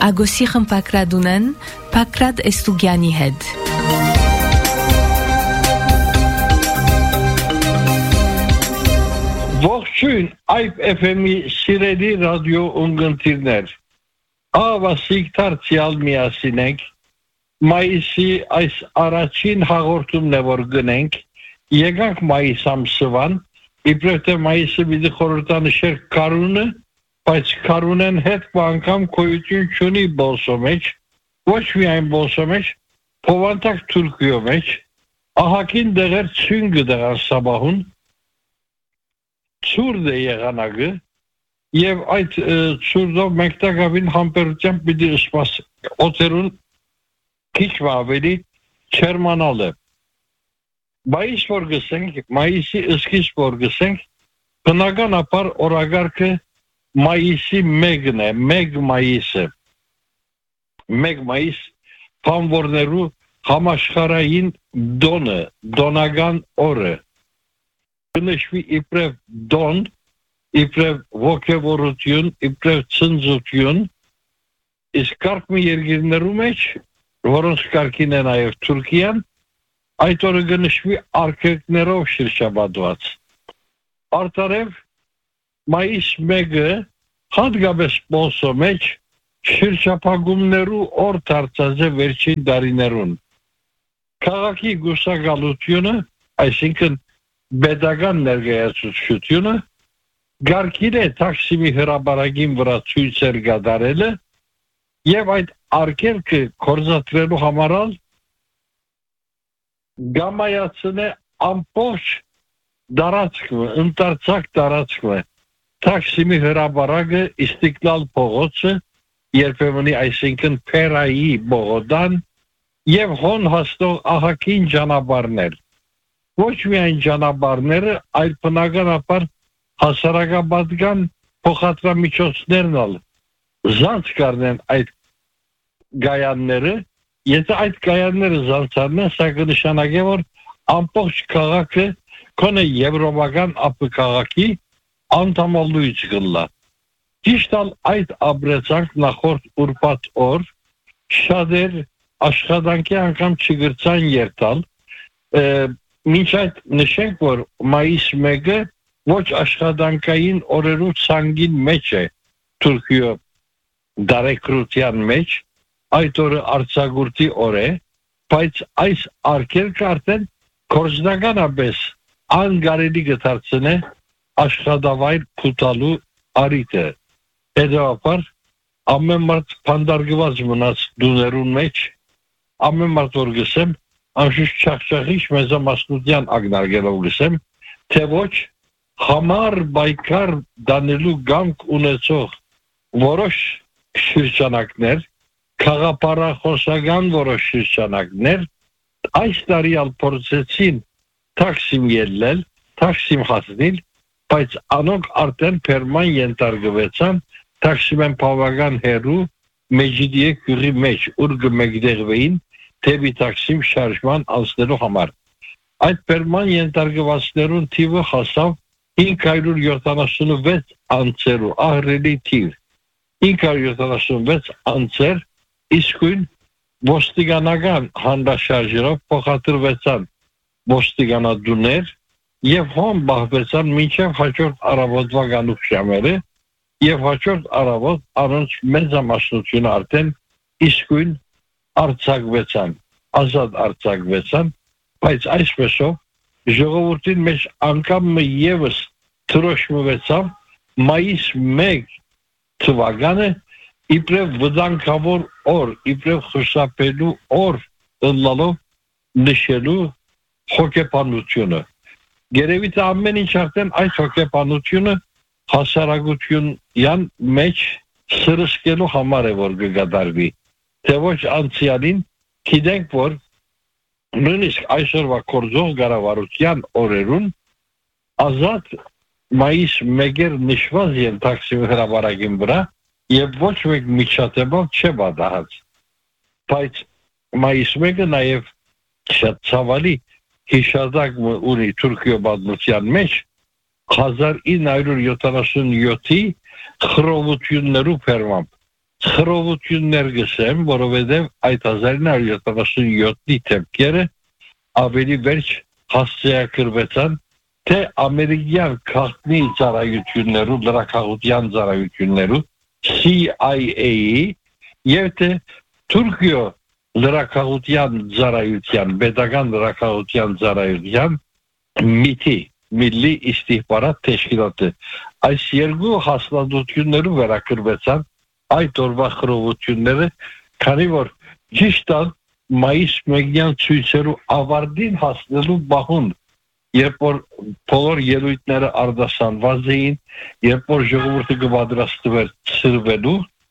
Ագոսի խմբակրադունեն Պակրատ Էստուգյանի հետ։ Ողջույն այբ FM-ի սիրելի ռադիո ունգընտիրներ, ավասիկ դարձյալ միասին ենք, մայիսի այս առաջին հաղորդումն է որ գնենք, եկանք մայիս ամսվան, իբրև թե մայիսը պիտի խորհրդանշեր կարունը, բայց կարունեն հետ անգամ գոյություն չունի Բոսո մեջ, ոչ միայն Բոսո մեջ, Փովանտակ Թուրքիո մեջ, ահագին դեղեր ցույն գտան Սաբահուն, ցուրտ է եղանակը եւ այդ ցուրտով մենք տակավին համբերությամբ պիտի սպասենք օտերուն քիչ ավելի չերմանալը մայիս որ գսենք մայիսի սկիզբ որ գսենք բնականաբար օրագարկը մայիսի 1-ն է 1 մայիսը 1 մայիս բանվորներու համաշխարհային դոնական օրը Նշվի իբրև դոն, իբրև ոգևորություն, իբրև ցնծություն, իսկ կարգ մի երկիրներու մեջ, որոնց կարգին է նաև Թուրքիան, այդ օրը կնշվի արգելքներով շրջապատված։ Արտարև մայիս 1-ը հատկապես Բոսո մեջ շրջապագումներու օր դարձած է վերջին տարիներուն։ Քաղաքի գուսակալությունը, այսինքն Բեդական ներկայացուցչությունը գարկիր է Թաքսիմի հրաբարագին վրա ցույցեր կատարելը եւ այդ արգելքը կորզատրելու համարալ գամայացնե ամբողջ դարածքը, ընտարցակ դարածքը Թաքսիմի հրաբարագը Իստիկլալ փողոցը երբեմնի այսինքն Փերայի բողոդան եւ հոն հաստող ահագին ճանապարհներ ոչ միայն ճանապարհները, այլ բնականաբար հասարակապատական փոխադրամիջոցներն ալ զանց կառնեն այդ գայանները, եթե այդ գայանները զանցանեն, սա կնշանակի, որ ամբողջ քաղաքը կոնե եվրոպական ապկաղաքի անդամալույց կլա։ Ճիշտ ալ այդ ապրեցանք նախորդ ուրբաթ օր շատեր աշխատանքի անգամ չգրցան երթալ Մինչ այդ նշենք, որ մայիս 1-ը ոչ աշխատանքային օրերու ցանգին մեջ է Թուրքիո դարեկրության մեջ, այդ օրը արձակուրդի օր է, բայց այս արգելքը արդեն կորզնականապես անգարելի կդարձնե աշխատավայր փութալու առիթը։ Հետևաբար ամեն մարդ փանդարգված մնաց դուներուն մեջ, ամեն մարդ որ գսեմ Անշուշտ չախչախիչ մեզամասնության ագնարգելով գսեմ, թե ոչ համար բայկար դանելու գամք ունեցող որոշ շրջանակներ, քաղաքապարախոսական որոշ շրջանակներ, այս տարի ալ փորձեցին Թաքսիմ ելնել, Թաքսիմ հասնել, բայց անոնք արդեն փերման ենթարկվեցան Թաքսիմեն բավական հեռու Մեջիդիե քյուրի մեջ, ուր կմեկդեղվեին Թեբի Թաքսիմ շարժման անցնելու համար։ Այդ պերման ենթարկվածներուն թիվը հասավ 576 անձերու, ահրելի թիվ, 576 անձեր, իսկույն ոստիկանական հանրաշարժերով փոխադրվեցան ոստիկանադուներ եւ հոն բաղվեցան մինչեւ հաջորդ առավոտվա գանուշամերը եւ հաջորդ առավոտ առանց մեծամասնությունը արդեն իսկույն արձակվեցան, ազատ արձակվեցան, բայց այսպեսով ժողովրդին մեջ անգամ եւս թրոշմվեցավ մայիս 1 թվականը իբրև վտանգավոր օր, իբրև խուսափելու օր ըլլալով նշելու հոգեբանությունը։ Գերեւի թե ամեն ինչ արդեն այս հոգեբանությունը հասարակության մեջ սրսկելու համար է որ կգադարվի։ Թե ոչ անցյալին գիտենք, որ նույնիսկ այսօրվա կորձող կառավարության օրերուն ազատ մայիս 1-եր նշված են Թաքսիմի հրաբարագին վրա եւ ոչ մեկ միջատեբով չէ բադահած։ Բայց մայիս 1-ը նաեւ շատ ցավալի հիշադակ ունի Թուրքիո պատմության մեջ 1977-ի խռովություններու ֆերմամբ խռովություններ գսեմ, որովհետև այդ 1977-ի թեփքերը ավելի վերջ հասցեակրվեցան թե ամերիկյան քաղաքնի ծառայություններու, լրաքաղության ծառայություններու, CIA-ի եւ թե Թուրքիո լրաքաղության ծառայության, պետական լրաքաղության ծառայության MİT'i, Milli İstihbarat Teşkilatı այս երկու հաստատություններու վերակրվեցան այդ օրվա խռովությունները, քանի որ ճիշտ մայիս 1-յան ցույցերու ավարտին հասնելու բախուն, երբ որ բոլոր ելույթները արդասանված էին, երբ որ ժողովուրդը կպատրաստվեր սրվելու,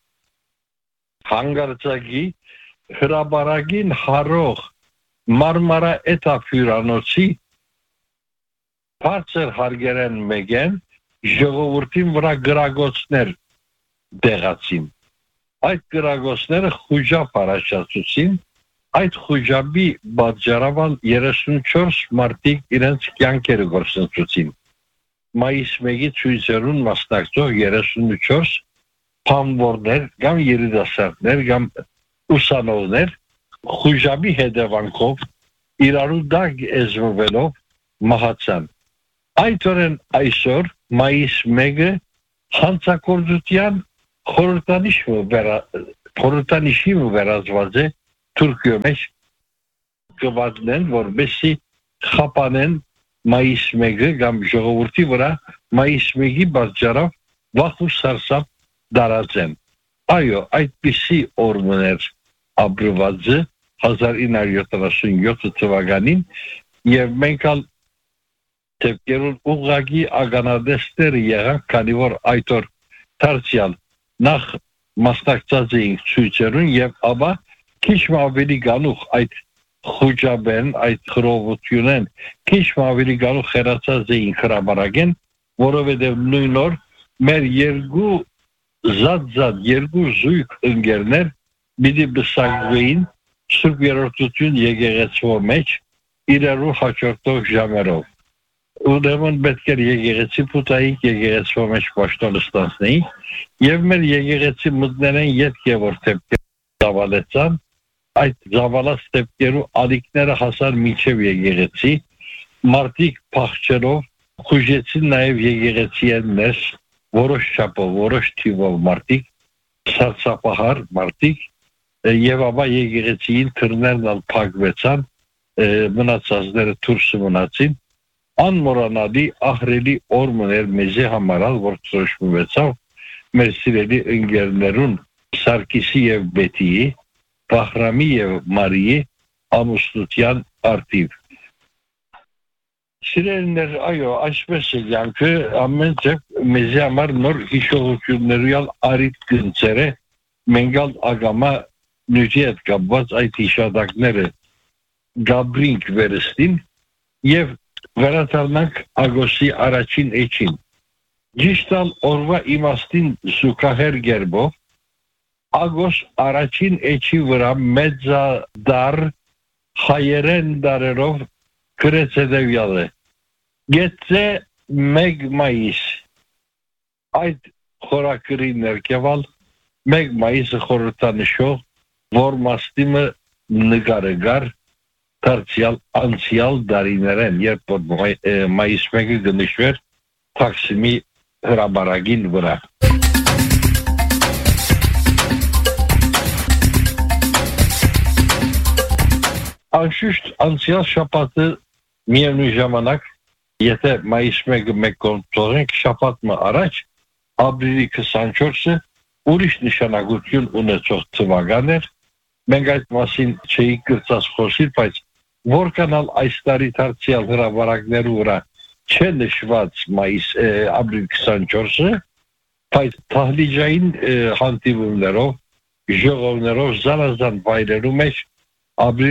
հանգարցակի հրաբարագին հարող Մարմարա էտափյուրանոցի բարձր հարգերեն մեգեն ժողովրդին վրա գրագոցներ դեղացին։ Այդ գրագոցները խուժապ առաջացուցին, այդ խուժապի պատճառով 34 մարդիկ իրենց կյանքերը գործընծուցին։ Մայիս 1-ի ցույցերուն մասնակցող 34 փամվորներ, կամ երիտասարդներ, կամ ուսանողներ խուժապի հետևանքով իրարու դակ էզվվելով մահացան։ Այդ օրեն այսօր մայիս 1-ը հանցագործության խորհրդանիշի վերածված է Թուրքիո մեջ կվատնեն, որբեսի խապանեն մայիս 1-ը կամ ժողովրդի վրա մայիս 1-ի պատճառով վախ ու սարսափ դարածեն։ Այո, այդպիսի օրներ ապրվածը 1977 թվականին եւ մենք Թեփքերուն ուղղակի ագանադեստերը եղան, քանի որ այդ օր դարձյալ նախ մասնակցած էինք ցույցերուն եւ ապա քիչ ավելի գանուխ այդ խոճաբեն, այդ խռովությունեն քիչ ավելի գանուխ խերացած էինք հրաբարագեն, որովհետեւ նույն օր մեր երկու զույգ ընկերներ պիտի բսակվեին Սուրբ Երրորդություն եկեղեցու մեջ իրարու հաջորդող ժամերով։ Ուրեմն պետք էր եկեղեցի փութայիկ եկեղեցու մեջ պաշտոնը ստանցնեին եւ մեր եկեղեցի մտնեն յետք եւ որ թեփքեր զավալեցան, այդ զավալած թեփքերու ալիքները հասան միջև եկեղեցի, մարդիկ փախչելով խուժեցին նաեւ եկեղեցիեն ներս, որոշ չափով, որոշ թիվով մարդիկ, սարսափահար մարդիկ եւ ապա եկեղեցիին թռներն փակվեցան, մնացածները դուրս մնացին։ Անմոռանալի ահրելի օր մներ մեզի համարալ, որ ծոշմվեցավ մեր սիրելի ընկերներուն Սարգիսի եւ Բետիի, Բահրամի եւ Մարիի ամուսնության արդիվ։ Սիրելիներ, այո, այսպես է յանքը, ամեն ձև մեզի համար նոր հիշողություններուալ արիտ գնցեր է, մենգալ ագամա նույնի հետ կապված այդ հիշադակները գաբրինք վերստին եւ վերադառնանք ագոստի առաջին էջին։ Ճիշտալ օրվա իմաստին զուգահեռ գերբով ագոստ առաջին էջի վրա մեծադար հայերեն դարերով գրեց հետևյալը. Գեցե 1 մայիս այդ խորակրի ներքևալ 1 մայիսը խորհրդանշող որ մաստիմը նկարեգար դարձյալ անցյալ դարիներեն, երբ որ մայիս 1-ը գնիշվեր Թաքսիմի հրաբարագին վրա։ Անշուշտ անցյալ շաբաթը միևնույն ժամանակ, եթե մայիս 1-ը մեկ կողմենք, շաբաթը առաջ ապրիլի 24-ը ուրիշ նշանակություն ունեցող թվական էր։ Մենք այդ մասին չէի կրծած խոսիլ, բայց որքանալ այս տարի դարձյալ հրաբարակներու վրա չէ նշված ապրիլ 24-ը, բայց թահլիջային հանդիպումներով, ժողովներով զանազան վայրերու մեջ ապրիլ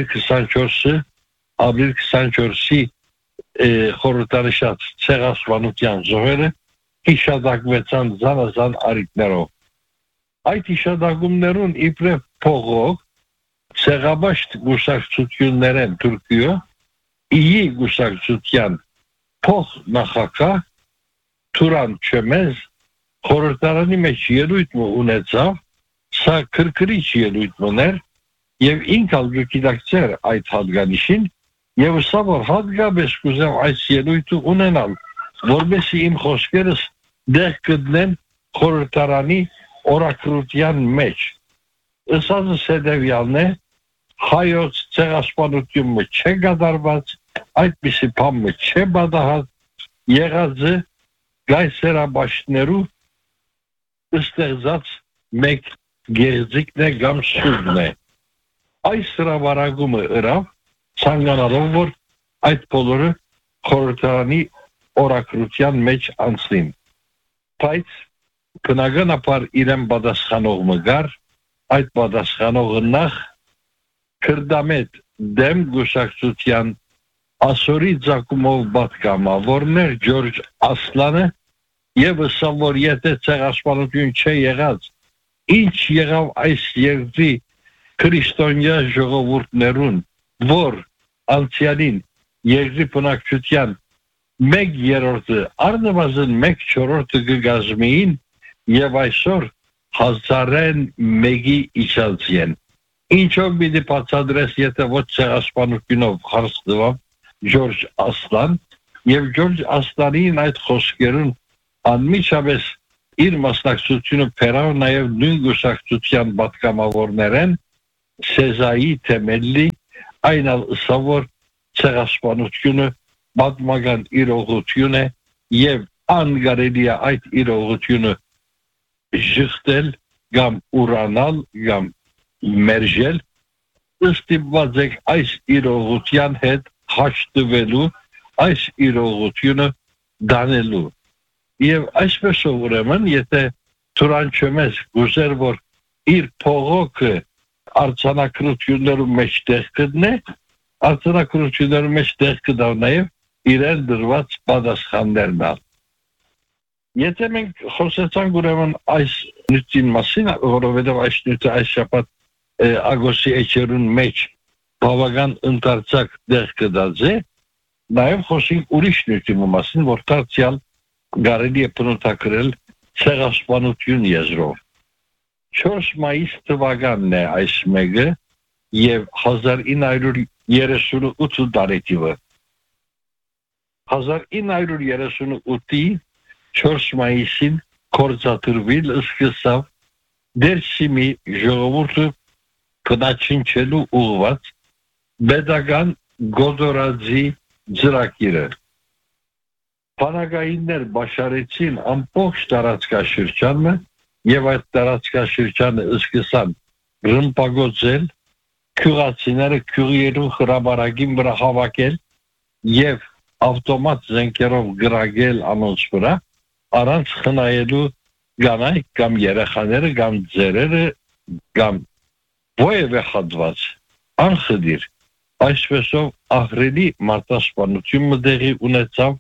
24-ի խորհրդանշած ցեղասպանության զոհերը հիշադակվեցան զանազան արիտներով։ Այդ հիշադակումներուն իբրև փողոք ցեղաբաշտ գուսակցություններեն Թուրքիո իի գուսակցության փող նախակահ Թուրան Չեմեզ խորհրդարանի մեջ ելույթ ունեցավ Սա քրքրիչ ելույթներ եւ ինքալ գիտակցեր այդ հատկանիշին եւ սա որ հատկապես կուզեմ այս ելույթը ունենալ որովհետեւ իմ խոսքերս դեղ կդնեն խորհրդարանի օրակրության մեջ ըսածս հետեւյալն է հայոց ցեղասպանությունը չէ գդարված այդպիսի բանը չէ բադահած եղած է գայսերաբաշներու ստեղծած մեկ գեղձիկն է կամ սուրն է այս հրավարագումը ըրավ ցանկանալով որ այդ բոլորը խորհրդարանի օրակրության մեջ անցնին բայց բնականաբար իրեն պատասխանող մգար այդ պատասխանողը նախ քրդամետ դեմ գուսակցության ասորի ցակումով պատգամավորներ Ջորջ Ասլանը եւ ասա որ եթե ցեղասպանություն չէ եղած ինչ եղավ այս երկրի քրիստոնյա ժողովուրդներուն որ անցյալին երկրի բնակչության 1/3-ը առնվազն 1/4-ը կգազմեին եւ այսօր 1001-ի իջածին ինչով պիտի բացատրես եթե ոչ ցեղասպանությունով խարսդվավ Ջորջ Ասլան եւ Ջորջ Ասլանին այդ խոսքերուն անմիջապես իր մասնակցությունը փերավ նաեւ նույն գուսակցության պատգամավորներեն Սեզայի թեմելի այնալ սովոր ցեղասպանությունը պատմական իրողություն է եւ անգարելի է այդ իրողությունը ժխտել կամ ուրանալ կամ մերժել ստիպված եք այս իրողության հետ հաշտվելու այս իրողությունը դանելու եւ այսպես ուրեմն եթե Թուրանչեմես գուզեր որ իր փողոքը արձանագրություններու մեջ տեղ կդնե արձանագրություններու մեջ տեղ կդա նաեւ իրեն դրված պատասխաններն ալ եթե մենք խոսեցանք ուրեմն այս նյութին մասին որովհետեւ այս նյութը այս շաբաթ ագոստի էջերուն մեջ բավական ընդարձակ դեղ կդածե նաեւ խոսենք ուրիշ նյութի մասին որ դարձյալ կարելի է բնութագրել ցեղասպանություն եզրով 4 մայիս թվականն է այս մեկը եւ 1938 տարեթիվը 1938-ի 4 մայիսին կորցատրվել սկսավ դերսիմի ժողովուրդը կնաչինչելու ուղված բեդական գոդորadzի ծրագիրը Փանագայիններ բաշարեցին ամբողջ տարածքաշրջանը եւ այդ տարածքաշրջանը սկսան ռմբագործել քյուրացիները քյուրիերու հրաբարագին վրա հավաքել եւ ավտոմատ զենքերով գրագել անոնց վրա առանց խնայելու կանայք կամ երեխաները կամ ծերերը կամ ովևէ հատված անխդիր այսպեսով ահրելի մարտահրավերություն մտեղի ունեցավ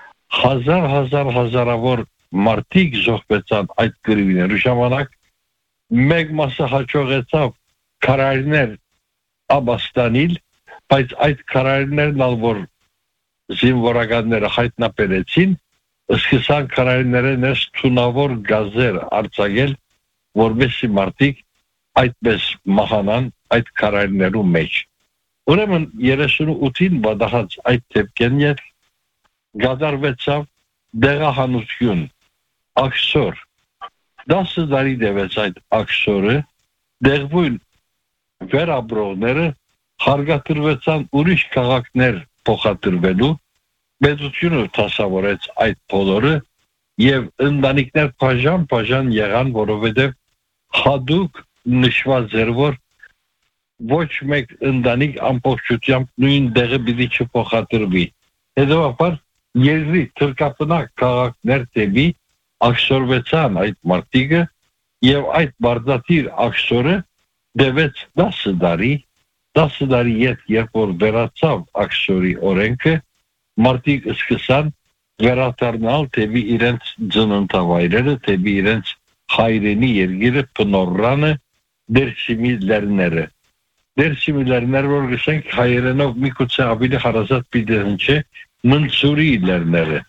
հազարավոր մարդիկ զոհվեցան այդ գրիվներու ժամանակ մեկ մասը հաջողեցավ քարայրներ աբաստանիլ բայց այդ քարայրներն ալ որ զինվորականները հայտնաբերեցին սկսան քարայրները ներս թունավոր գազեր արձակել որովհետեւ մարդիկ այդպես մահանան այդ քարայրներու մեջ ուրեմն 38-ին բադահած այդ դեպքերն գազարվեցավ դեղահանություն աքսոր 10 տարի դեպեց այդ աքսորը դեղվույն վերաբրողները հարգադրվեցան ուրիշ քաղաքներ փոխադրվելու պետությունը դասավորեց այդ բոլորը եւ ընտանիքներ բաժան եղան որովհետեւ հadouk նշված էր որ ոչ մեկ ընտանիք ամբողջությամբ նույն դեղը պիտի չփոխադրվի հետեւաբար երկրի թրկապնակ քաղաքներ դեպի աքսորվեցան այդ մարտիկը եւ այդ բարդատիր աքսորը դեպեց 10 տարի երբ որ վերացավ աքսորի օրենքը մարտիկ սկսան վերադառնալ դեպի իրենց ծննդավայրերը դեպի իրենց հայրենի երկիրը բնորանը դերսիմի լերները որ գսենք հայերենով միգուցե ավելի հարազատ պիտի հնչե Մնցուրի լերները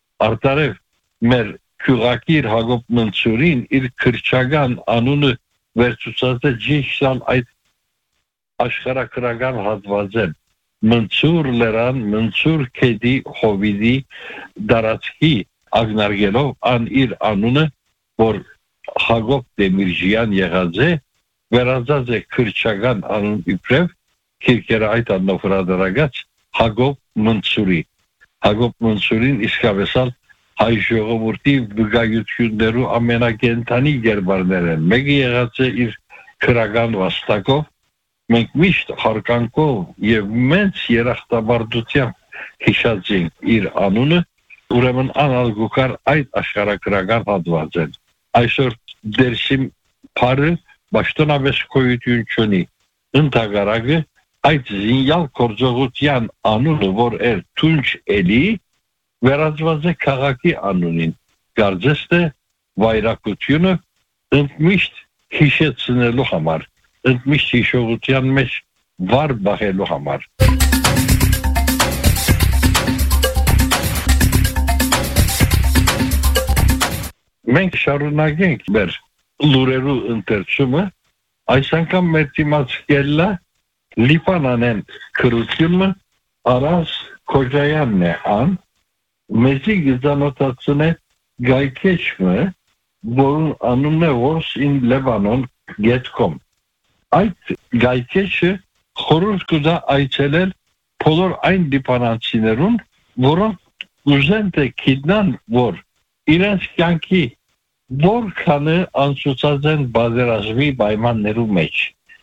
արտարև մեր քյուղակիր Հակոբ Մնցուրին իր քրչական անունը վերցուցած է ջիշան այդ աշխարհակրական հատվածեն մնցուր լերան, մնցուր քեդի հովիդի դարածքի ագնարգելով ան իր անունը, որ Հակոբ Դեմիրժյան եղած է, վերածած է քրչական անուն իբրև քիրքերը այդ անունով հրադարագած Հակոբ Մնցուրի։ Հակոբ Մնցուրին իսկավեսալ հայ ժողովրդի վկայություններու ամենակենդանի գերբարներ են։ Մեկը եղած է իր քրական վաստակով, մենք միշտ հարկանքով եւ մեծ երախտաբարդությամբ հիշած ենք իր անունը, ուրեմն անալգուկար այդ աշխարհակրական հատվածեն։ Այսօր դերսիմ փարը բաշտոնապես գոյություն չունի։ Ընդհանրակը այդ զինյալ կորձողության անունը, որ էր թունջ էլի, վերածված է քաղաքի անունին։ Կարծես թե վայրակությունը ընդմիշտ հիշեցնելու համար, ընդմիշտ հիշողության մեջ վար բախելու համար։ Մենք շարունակենք մեր լուրերու ընթերցումը, այս անգամ մեր դիմացկելը Լիբանանեն քրությունը Արաս Քոջայանն է ան, մեզի գծանոթացնե գայքեչմը, որն անունն է Wars in Lebanon.com։ Այդ գայքեչը խորհուրդ կուզա այցելել բոլոր այն լիբանանցիներուն, որոնք ուզեն թե գիտնան, որ իրենց կյանքի որքանը անցուցած են բادرազմի պայմաններու մեջ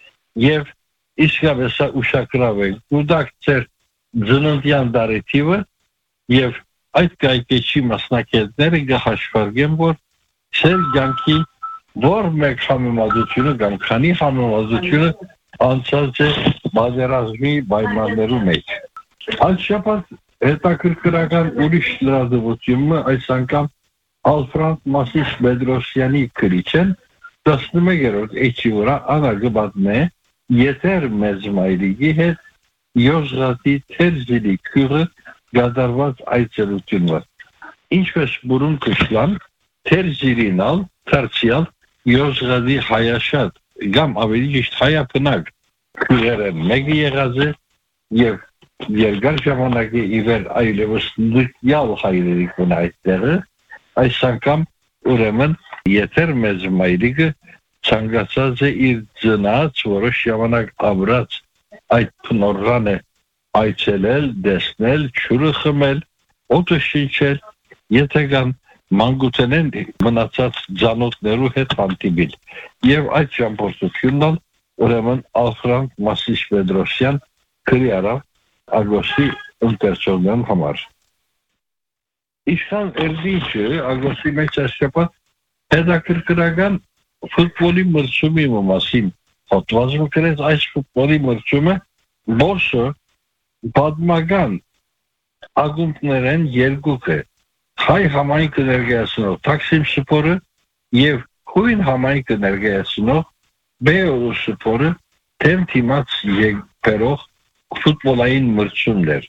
եւ իսկապես ուշագրավ է ուդակ ծեր ծննդյան դարեթիվը եւ այդ կայքեչի մասնակիցները գահաշվարգեն, որ ծեր կյանքի որ մեկ համեմատությունը կամ քանի համեմատությունը անցած է բادرազմի պայմաններու մեջ։ Այս շաբաթ հետաքրքրական ուրիշ լրատվությունը այս անգամ Ալֆրանկ Մասիս Բեդրոսյանի քրիչեն 11-րդ էջի վրա անարգբատն է Եթեր մեծ մայրիկի հետ Յոզղատի Թերզիլի քյուրը գադարված այցելությունը։ Ինչպես բուրուն կշլան Թերզիլինալ թարցիալ Յոզղատի հայաշատ կամ ավելի ճիշտ հայապնակ քյուրերը մեկը եղած է եւ երկար ժամանակի իվեր այլևս լյալ հայրերի կուն այդտեղը այս անգամ ուրեմն Եթեր մեծ մայրիկը ցանկացած է իր ծնած որոշ ժամանակ ապրած այդ փնորանը այցելել, դեսնել, ջուրը խմել, օդը շիչել, եթե կան մանկութենեն մնացած ծանոթներու հետ հանդիպել։ Եվ այդ ճամփորդությունն ուրեմն Ալֆրանկ Մասիս Բեդրոսյան քրի արավ ագոստի ընթերցողության համար։ Իշխան Էրդիչը ագոստի մեջ շաբաթ հետաքրքրական ֆուտբոլի մրցումի մասին հոդվածում գրեց այս ֆուտբոլի մրցումը որը պատմական ակումբներեն երկուքը հայ համայնքը ներկայացնող Թաքսիմ Սփորը եւ հույն համայնքը ներկայացնող Բեորու Սփորը թեմ թիմաց երկրող ֆուտբոլային մրցումներ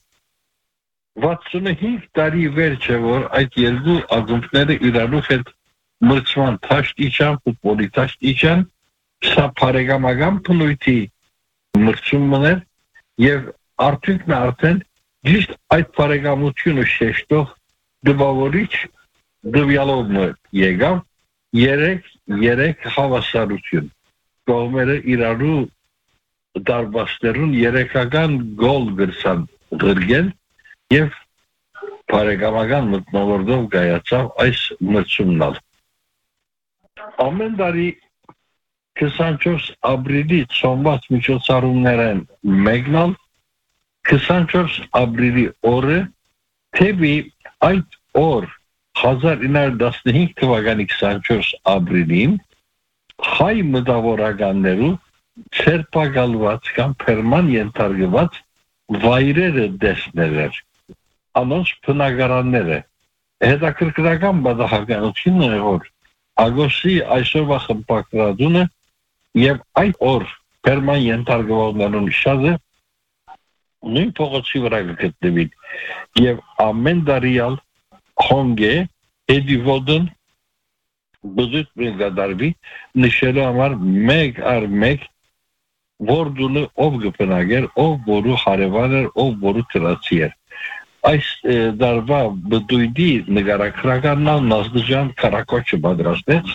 65 տարի վերջ է որ այդ երկու ակումբները իրարու հետ մրցման թաշտ իջան, ֆուտբոլի թաշտ իջան, սա բարեկամական բնույթի մրցումներ եւ արդյունքն արդեն ճիշտ այդ բարեկամությունը շեշտող դպավորիչ դվյալովը եկավ 3 հավասարություն կողմերը իրարու դարբասներուն 3-ական գոլ գրցան գրգել եւ բարեկամական մտնոլորտով գայացավ այս մրցումն ամեն տարի 24 ապրիլի ծոմված միջոցառումներն մեկնալ 24 ապրիլի օրը թեպի այդ օր 1915 թվականի 24 ապրիլին հայ մտավորականներու ցերպակալված կամ փերման ենթարկված վայրերը դեսնել էր անոնց բնակարանները հետաքրքրական բացահայտությունն է որ ագոստի այսօրվա խմբակրատունը եւ այդ օր փերման ենթարկվողներուն շազը նույն փողոցի վրա գտնվի եւ ամեն դարիալ հոնգե Էդի Վոդեն բզուտ մենգադարվի նշելու համար մեկ առ մեկ որդունը ով գպնագեր, ով որու հարևան էր, ով որու տրացի էր։ Այս դարվա բդույդի նգարակրականն Նազդժան Կարակոչը պատրաստեց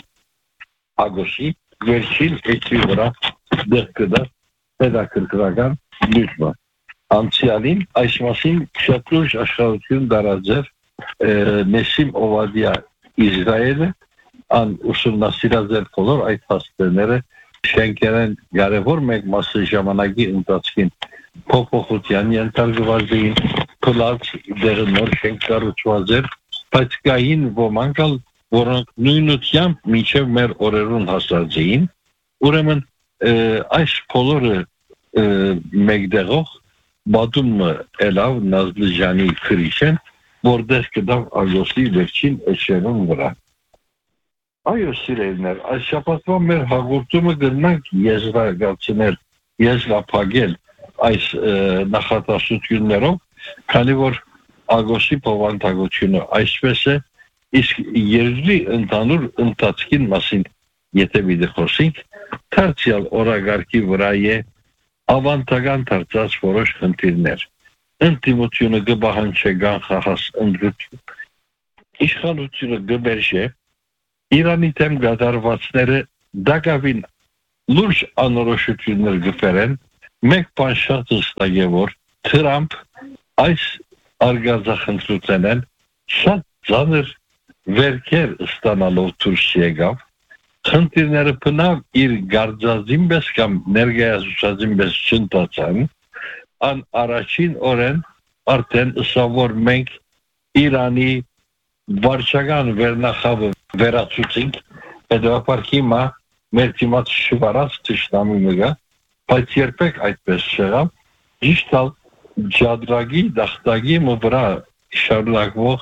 ագոսի վերջին էջի վրա դեղկդա պետակրկրական լույսը։ Անցյալին այս մասին շատ լուրջ աշխարհություն դարաձև Նեսիմ Օվադիա Իսրայելը ան ուսումնասիրած էր բոլոր այդ հաստատները շենքերեն կարևոր մեկ մասը ժամանակի ընթացքին փոփոխության ենթարկված էին փլած դեր նոր շենք կառուցված էր բայց կային ոմանք որոնք նույնությամբ մինչև մեր օրերուն հասած էին ուրեմն այս բոլորը մեկդեղող բադումը ելավ Նազդժանի քրիշեն որտեղ կդավ ագոստի վերջին էջերուն վրա Այո, սիրելիներ, այս շաբաթվա մեր հաղորդումը գնանք եզրագացնել, եզրափակել այս նախատասություններով, քանի որ ագոստի փոխանցությունը այսպես է, իսկ երկրի ընդհանուր ընթացքին մասին, եթե մի խոսենք, դարձյալ օրագարկի վրա է ավանդական դարձած որոշ խնդիրներ։ Ընդդիմությունը կբահանջի կանխահաս ընդդիմություն։ Իշխանությունը կբերժի Իրանի դեմ գդարվածները դակավին լուրջ անորոշություններ գտերեն մեկ բան շատ հստակ է որ Թրամփ այս արգազախնդրութենեն շատ ծանր վերքեր ստանալով դուրս եկավ խնդիրները բնավ իր գարձածին պես կամ ներկայացուցածին պես չընդացան ան առաջին օրեն արդեն ըսավոր մենք Իրանի վարչական վերնախավը վերացուցինք, հետևաբար հիմա մեր թիմած շվարած թշնամի մգա, բայց երբեք այդպես չեղավ, ճիշտալ ջադրագի, դախտագի մվրա շարունակվող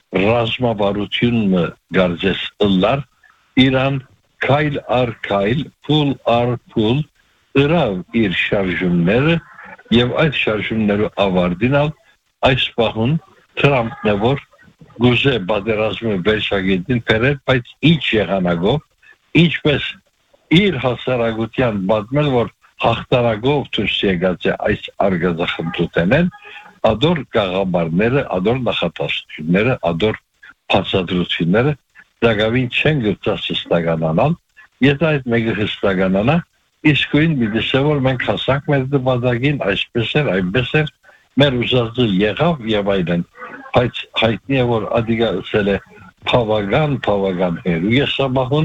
ռազմավարությունը գարձես ըլլար, Իրան քայլ առ քայլ, փուլ առ փուլ, ըրավ իր շարժումները և այդ շարժումները ավարտինալ այս պահուն Թրամփն է որ գուզե բادرազմը վերջագետին փերել, բայց ինչ եղանակով, ինչպես իր հասարակության պատմել, որ հաղթարակով դուրս եկած է այս արգազախնդրութենեն, ադոր գաղաբարները, ադոր նախատասությունները, ադոր բացատրությունները դակավին չեն գծած հստականանալ, եթե այդ մեկը հստականանա, իսկույն միդեսե որ մենք հասանք մեր դպատակին, այսպես էր, այնպես էր, մեր ուզածը եղավ և այլն, բայց հայտնի է որ ադիգա ըսել է փավական հերու եսամահուն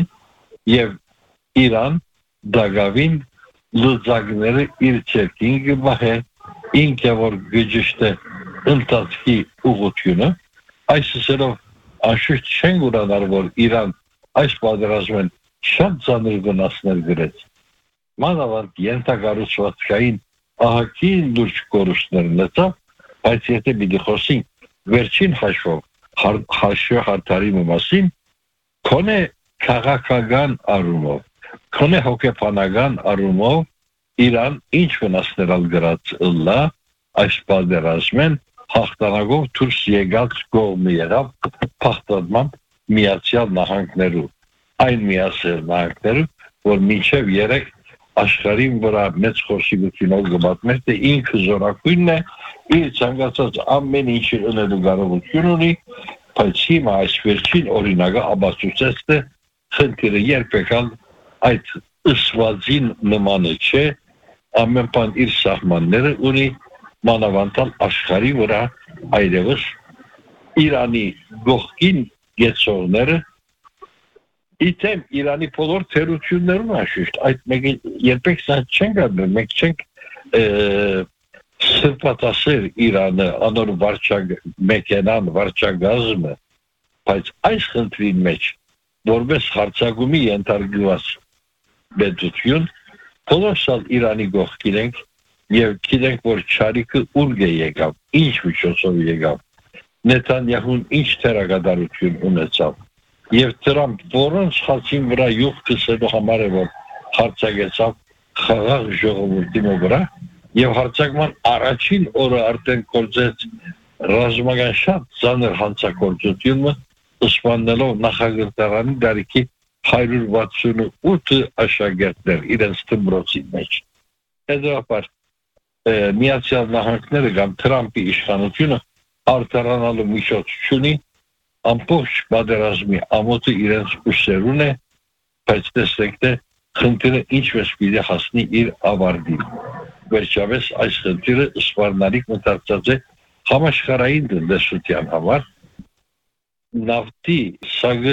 և Իրան դակավին լուծակները իր չերքին գբահե ինք է որ գջիշտ է ընթացքի ուղղությունը այս ըսելով անշուշտ չեն ուրանար որ Իրան այս պատերազմեն շատ ծանր վնասներ գրեց մանավանդ ենթակառուցվածքային ահագին լուրջ կորուստներ ունեցավ բայց եթե պիտի խոսենք վերջին հաշվով հաշվի հարթարի մասին քոնե քաղաքական առումով քոնե հոգեբանական առումով Իրան ինչ վնասներ գրած ըլլա այս պատերազմեն հաղթանակով դուրս եկած կողմը եղավ փախտadman Միացյալ Նահանգներու այն Միացյալ Նահանգներու որ մինչև 3 աշխարհին վրա մեծ խոշիգությունով գտնել թե ինքը զորակույնն է իր ցանկացած ամեն ինչի ունելու կարողություն ունի բայց հիմա այս վերջին օրինակը ապացուցեց թե խնդիրը երբեկալ այդ ըսվածին նմանը չէ ամեն բան իր սահմանները ունի մանավանդալ աշխարհի վրա այլևս Իրանի գողքին գեցողները Իթեմ Իրանի բոլոր թերություններն աշուշտ այդ մեկը երբեք սա չեն գտնում մենք չենք սրբատասեր Իրանը անոր վարչակ մեքենան վարչագազը բայց այս խնդրի մեջ որպես հարցակումի ենթարկված պետություն բոլորսալ Իրանի գողքին ենք եւ գիտենք որ ճարիկը ուր եկավ ինչ միջոցով եկավ Նեթանյահուն ինչ թերագադարություն ունեցավ Եվ Թրամփ որոնց խացին վրա յուղ կսելու համար է որ հարցակեցավ խաղաղ ժողովրդի վրա եւ հարցակման առաջին օրը արդեն կործեց ռազմական շատ ծանր հանցագործությունը սպանելով նախագահարանի դարիքի 168 աշակերտներ իրենց դպրոցի մեջ։ Հետևաբար Միացյալ Նահանգները կամ Թրամփի իշխանությունը արտարանալու միջոց չունի, ամբողջ պատերազմի ամոթը իրենց ուսերուն է, բայց տեսեք թե խնդիրը ինչպես պիտի հասնի իր ավարտին։ Վերջապես այս խնդիրը սպառնալիք մտածած է համաշխարհային տնտեսության համար, նավթի սագը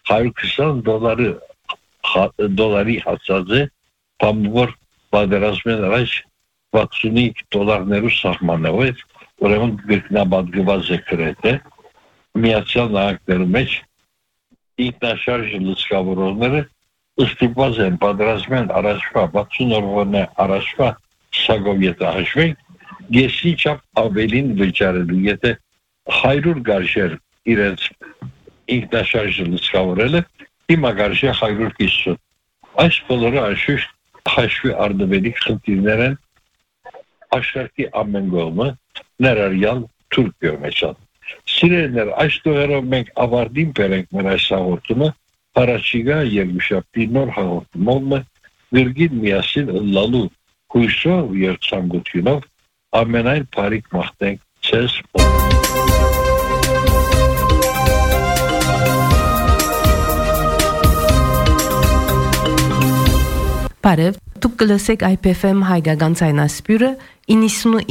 $120 հասած է, բամբոր պատերազմեն առաջ $65 սահմանով է, ուրեմն գրկնաբադգված է գրեթե, Միացյալ Նահանգներում մեջ ինքնաշարժ լուսավորողները ստիպված են պատերազմեն առաջվա 60 օրվա առաջվա սագով եթե հաշվենք, եսի չափ ավելին վճարելու, եթե 100 գարշեր իրենց ինքնաշարժը լուսավորելը, հիմա գարշե 150։ Այս բոլորը անշուշտ հաշվի առնվելիք խնդիրներ են աշխարհի ամեն կողմը, ներառյալ Թուրքիա մեջ։ Սիրելիներ, այս տողերով մենք ավարտին բերենք մեր այս հաղորդումը, առաջիկա երկուշաբթի նոր հաղորդումով գրգին միասին լալու հույսով և ցանկությունով ամենայն բարիք մաղթենք ձեզ։ Բարև, դուք կլսեք IPFM հայկական ցայնասպյուրը 99